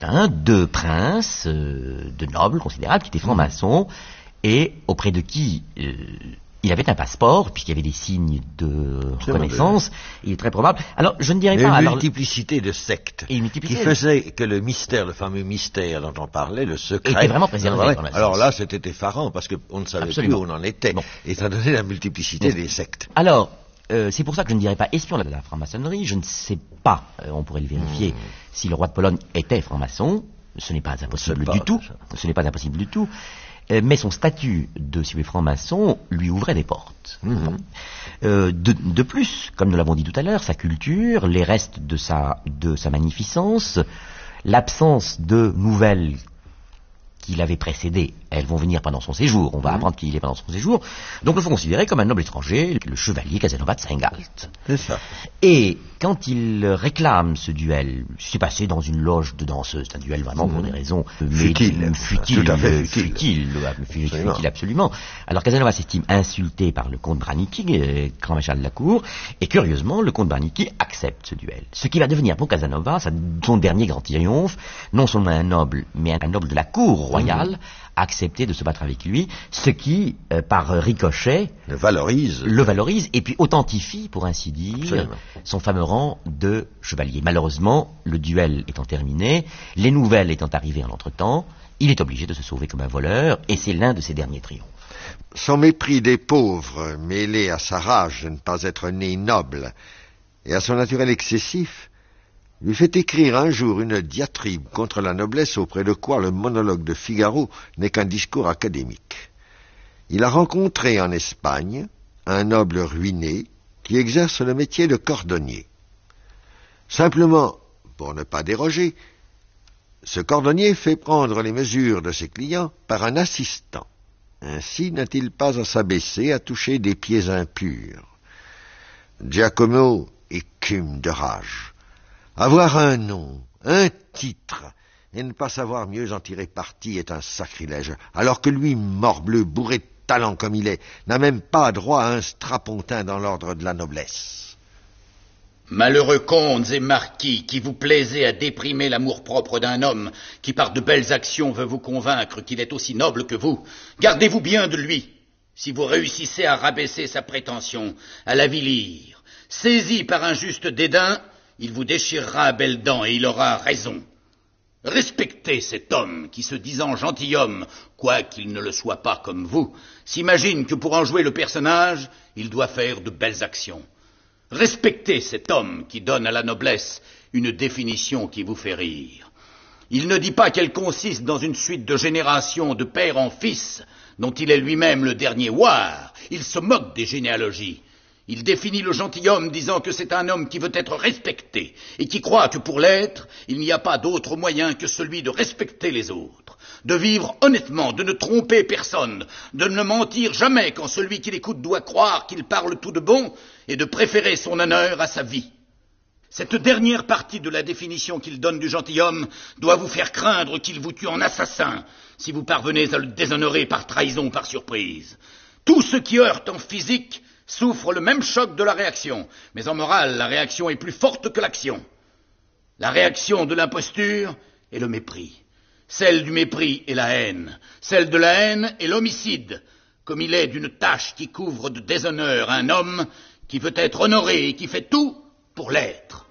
de princes, de nobles considérables, qui étaient francs-maçons, et auprès de qui il avait un passeport, puisqu'il y avait des signes de reconnaissance. Il est très probable. Alors, je ne dirais pas... Une multiplicité de sectes qui faisait que le mystère, le fameux mystère dont on parlait, le secret... était vraiment préservé. Alors là, c'était effarant, parce qu'on ne savait plus où on en était, étant donné la multiplicité des sectes. Alors... c'est pour ça que je ne dirais pas espion de la franc-maçonnerie. Je ne sais pas, on pourrait le vérifier, si le roi de Pologne était franc-maçon. Ce n'est pas impossible du tout. Ce n'est pas impossible du tout. Mais son statut de civil franc-maçon lui ouvrait des portes. De plus, comme nous l'avons dit tout à l'heure, sa culture, les restes de sa magnificence, l'absence de nouvelles qui l'avaient précédé, elles vont venir pendant son séjour, on va apprendre qu'il est pendant son séjour, donc il faut considérer comme un noble étranger, le chevalier Casanova de Saint-Galt. C'est ça. Et quand il réclame ce duel, c'est passé dans une loge de danseuses, c'est un duel vraiment pour des raisons futiles, absolument. Alors Casanova s'estime insulté par le comte Branicki, grand maréchal de la cour, et curieusement, le comte Branicki accepte ce duel. Ce qui va devenir pour Casanova son dernier grand triomphe, non seulement un noble, mais un noble de la cour royale, accepter de se battre avec lui, ce qui, par ricochet, le valorise et puis authentifie, pour ainsi dire, son fameux rang de chevalier. Malheureusement, le duel étant terminé, les nouvelles étant arrivées en entre-temps, il est obligé de se sauver comme un voleur, et c'est l'un de ses derniers triomphes. Son mépris des pauvres, mêlé à sa rage de ne pas être né noble, et à son naturel excessif, lui fait écrire un jour une diatribe contre la noblesse auprès de quoi le monologue de Figaro n'est qu'un discours académique. Il a rencontré en Espagne un noble ruiné qui exerce le métier de cordonnier. Simplement, pour ne pas déroger, ce cordonnier fait prendre les mesures de ses clients par un assistant. Ainsi n'a-t-il pas à s'abaisser à toucher des pieds impurs. Giacomo écume de rage. Avoir un nom, un titre, et ne pas savoir mieux en tirer parti est un sacrilège, alors que lui, morbleu, bourré de talent comme il est, n'a même pas droit à un strapontin dans l'ordre de la noblesse. Malheureux comtes et marquis qui vous plaisez à déprimer l'amour-propre d'un homme qui par de belles actions veut vous convaincre qu'il est aussi noble que vous, gardez-vous bien de lui. Si vous réussissez à rabaisser sa prétention, à l'avilir, saisi par un juste dédain, il vous déchirera à belles dents et il aura raison. Respectez cet homme qui, se disant gentilhomme, quoiqu'il ne le soit pas comme vous, s'imagine que pour en jouer le personnage, il doit faire de belles actions. Respectez cet homme qui donne à la noblesse une définition qui vous fait rire. Il ne dit pas qu'elle consiste dans une suite de générations de père en fils, dont il est lui-même le dernier ouar. Il se moque des généalogies. Il définit le gentilhomme disant que c'est un homme qui veut être respecté et qui croit que pour l'être, il n'y a pas d'autre moyen que celui de respecter les autres, de vivre honnêtement, de ne tromper personne, de ne mentir jamais quand celui qui l'écoute doit croire qu'il parle tout de bon et de préférer son honneur à sa vie. Cette dernière partie de la définition qu'il donne du gentilhomme doit vous faire craindre qu'il vous tue en assassin si vous parvenez à le déshonorer par trahison ou par surprise. Tout ce qui heurte en physique souffre le même choc de la réaction, mais en morale, la réaction est plus forte que l'action. La réaction de l'imposture est le mépris. Celle du mépris est la haine. Celle de la haine est l'homicide, comme il est d'une tache qui couvre de déshonneur un homme qui veut être honoré et qui fait tout pour l'être.